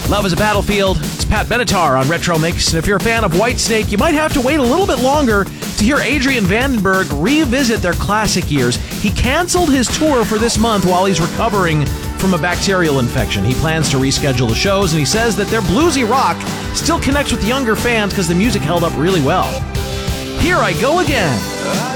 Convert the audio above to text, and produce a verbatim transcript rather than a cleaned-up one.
Love is a Battlefield. It's Pat Benatar on Retro Mix. And if you're a fan of Whitesnake, you might have to wait a little bit longer to hear Adrian Vandenberg revisit their classic years. He canceled his tour for this month while he's recovering from a bacterial infection. He plans to reschedule the shows, and he says that their bluesy rock still connects with younger fans because the music held up really well. Here I go again.